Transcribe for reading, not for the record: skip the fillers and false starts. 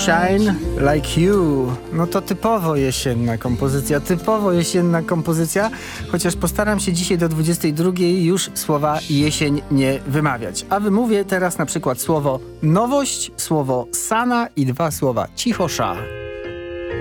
Shine Like You. No to typowo jesienna kompozycja, chociaż postaram się dzisiaj do 22 już słowa jesień nie wymawiać. A wymówię teraz na przykład słowo nowość, słowo sana i 2 słowa cichosza.